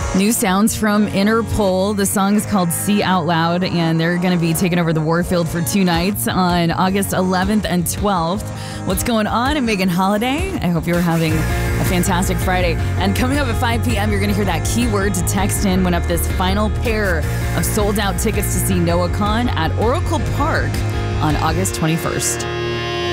New sounds from Interpol. The song is called See Out Loud, and they're going to be taking over the Warfield for 2 nights on August 11th and 12th. What's going on? I'm Megan Holiday. I hope you're having a fantastic Friday. And coming up at 5 p.m., you're going to hear that keyword to text in when up this final pair of sold-out tickets to see Noah Kahan at Oracle Park on August 21st.